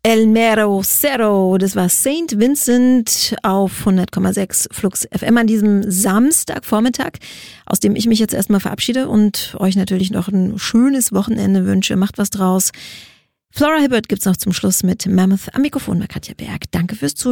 El Mero Cerro, das war St. Vincent auf 100,6 Flux FM an diesem Samstagvormittag, aus dem ich mich jetzt erstmal verabschiede und euch natürlich noch ein schönes Wochenende wünsche. Macht was draus. Flora Hibbert gibt's noch zum Schluss mit Mammoth am Mikrofon bei Katja Berg. Danke fürs Zuhören.